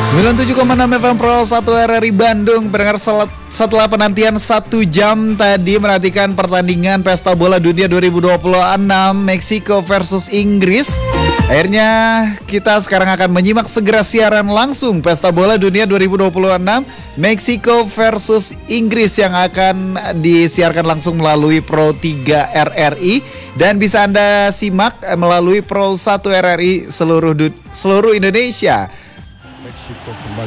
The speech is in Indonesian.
97,6 FM Pro 1 RRI Bandung. Pendengar, setelah penantian 1 jam tadi menantikan pertandingan Pesta Bola Dunia 2026 Meksiko versus Inggris, akhirnya kita sekarang akan menyimak segera siaran langsung Pesta Bola Dunia 2026 Meksiko versus Inggris yang akan disiarkan langsung melalui Pro 3 RRI dan bisa Anda simak melalui Pro 1 RRI seluruh Indonesia.